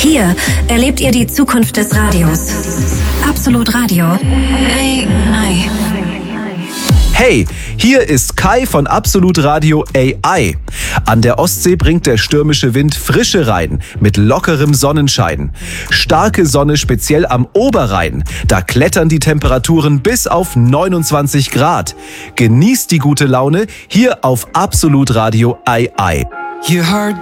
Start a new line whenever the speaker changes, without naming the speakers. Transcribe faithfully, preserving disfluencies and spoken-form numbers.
Hier erlebt ihr die Zukunft des Radios. Absolut Radio. A I.
Hey, hier ist Kai von Absolut Radio A I. An der Ostsee bringt der stürmische Wind Frische rein mit lockerem Sonnenschein. Starke Sonne speziell am Oberrhein. Da klettern die Temperaturen bis auf neunundzwanzig Grad. Genießt die gute Laune hier auf Absolut Radio A I.
You heard